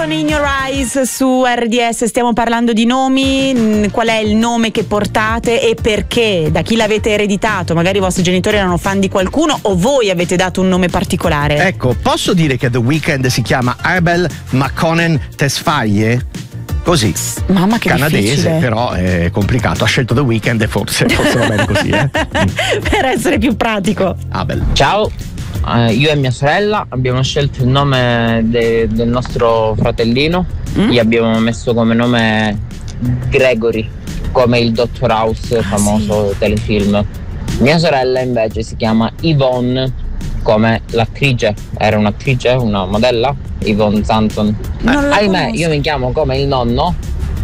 con In Your Eyes su RDS. Stiamo parlando di nomi. Qual è il nome che portate e perché? Da chi l'avete ereditato? Magari i vostri genitori erano fan di qualcuno o voi avete dato un nome particolare? Ecco, posso dire che The Weeknd si chiama Abel Makonnen Tesfaye? Così, mamma che canadese, difficile. Però è complicato. Ha scelto The Weeknd e forse va bene così, per essere più pratico. Abel. Ciao, io e mia sorella abbiamo scelto il nome del nostro fratellino. Gli abbiamo messo come nome Gregory, come il Dottor House, famoso telefilm. Mia sorella invece si chiama Yvonne, come l'attrice. Era un'attrice, una modella, Yvonne Santon. Ahimè, io mi chiamo come il nonno.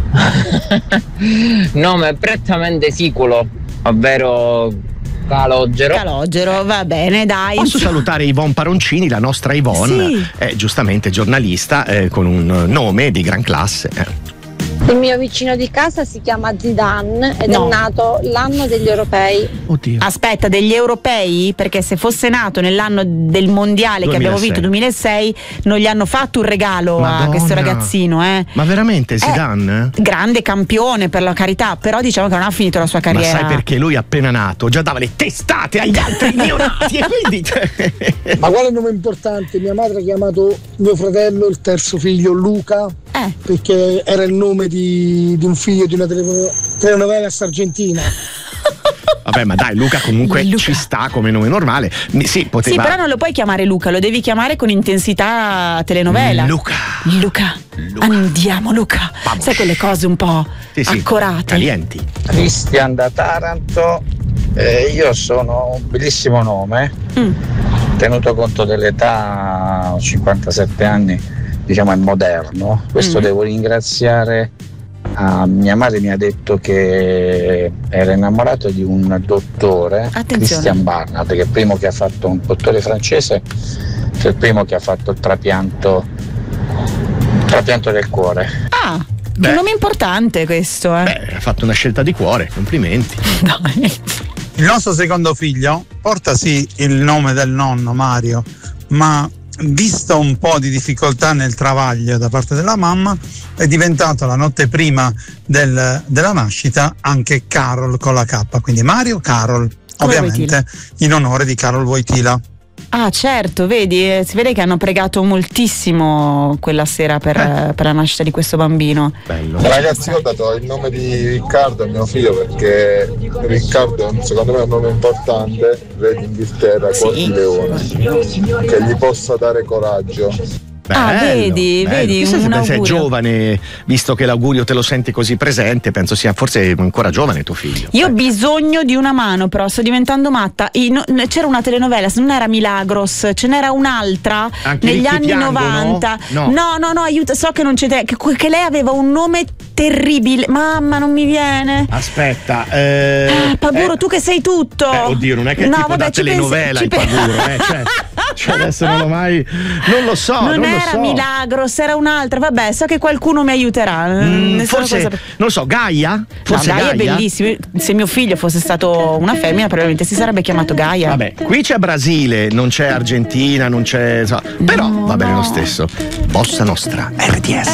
Nome prettamente siculo, ovvero Calogero. Calogero, va bene, dai. Posso salutare Yvonne Paroncini, la nostra Yvonne, sì. È giustamente giornalista con un nome di gran classe. Il mio vicino di casa si chiama Zidane ed è nato l'anno degli europei. Oddio. Aspetta, degli europei? Perché se fosse nato nell'anno del mondiale 2006. Che abbiamo vinto 2006, non gli hanno fatto un regalo a questo ragazzino, Ma veramente Zidane? Grande campione, per la carità, però diciamo che non ha finito la sua carriera. Ma sai perché lui appena nato già dava le testate agli altri neonati e quindi Ma quale nome importante? Mia madre ha chiamato mio fratello, il terzo figlio, Luca, perché era il nome di un figlio di una telenovela sargentina. Vabbè, ma dai, Luca comunque ci sta come nome normale. Sì, poteva. Sì, però non lo puoi chiamare Luca, lo devi chiamare con intensità telenovela. Luca. Andiamo Luca. Vamos. Sai quelle cose un po' accorate, calienti. Cristian da Taranto. Io sono un bellissimo nome, tenuto conto dell'età, 57 anni, diciamo è moderno. Questo devo ringraziare mia madre, mi ha detto che era innamorato di un dottore, Christian Barnard, che è il primo che ha fatto, un dottore francese, che è il primo che ha fatto il trapianto del cuore. Un nome importante questo, Ha fatto una scelta di cuore, complimenti. Dai. Il nostro secondo figlio porta sì il nome del nonno Mario, ma visto un po' di difficoltà nel travaglio da parte della mamma, è diventato la notte prima della nascita anche Carol con la K, quindi Mario Carol, ovviamente in onore di Carol Wojtyla. Certo, vedi, si vede che hanno pregato moltissimo quella sera per la nascita di questo bambino. Bello. Ragazzi, io ho dato il nome di Riccardo a mio figlio perché Riccardo secondo me è un nome importante, re d'Inghilterra, cuor di leone, che gli possa dare coraggio. Vedi, se sei giovane, visto che l'augurio te lo senti così presente, penso sia forse ancora giovane tuo figlio. Io ho bisogno di una mano, però sto diventando matta. C'era una telenovela, se non era Milagros, ce n'era un'altra anche negli anni 90. No, aiuta, so che non c'è che lei aveva un nome terribile. Mamma, non mi viene. Aspetta, Paguro, tu che sei tutto. Oddio, non è che è tipo da telenovela il Paguro, cioè adesso non lo so. Non era Milagros, era un'altra. Vabbè, so che qualcuno mi aiuterà. Forse, non lo so, Gaia? Forse Gaia è bellissimo. Se mio figlio fosse stato una femmina, probabilmente si sarebbe chiamato Gaia. Vabbè, qui c'è Brasile, non c'è Argentina, non c'è. Però va bene lo stesso. Bossa Nostra, RDS.